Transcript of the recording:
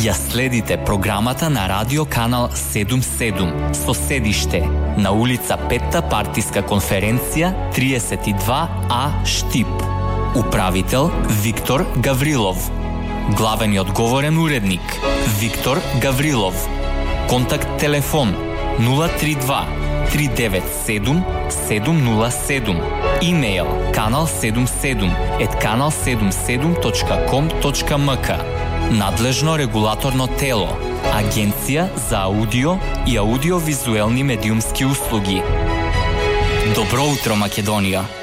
Ја следите програмата на радио канал 77 со седиште на улица 5-та партиска конференција 32А Штип. Управител Виктор Гаврилов. Главен и одговорен уредник Виктор Гаврилов. Контакт телефон 032 397 707. Имейл kanal77@kanal77.com.mk. Надлежно регулаторно тело Агенција за аудио и аудиовизуелни медиумски услуги. Добро утро, Македонија!